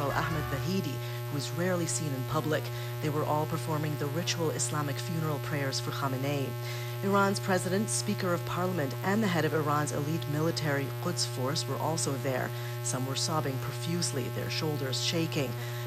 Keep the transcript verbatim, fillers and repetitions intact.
General Ahmed Vahidi, who is rarely seen in public. They were all performing the ritual Islamic funeral prayers for Khamenei. Iran's president, Speaker of Parliament, and the head of Iran's elite military Quds Force were also there. Some were sobbing profusely, their shoulders shaking.